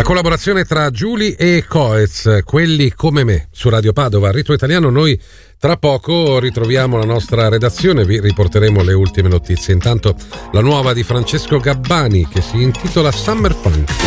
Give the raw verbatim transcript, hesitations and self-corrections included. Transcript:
collaborazione tra Giuli e Coez, Quelli come me, su Radio Padova, Ritmo Italiano. Noi tra poco ritroviamo la nostra redazione, vi riporteremo le ultime notizie. Intanto la nuova di Francesco Gabbani che si intitola Summer Funk.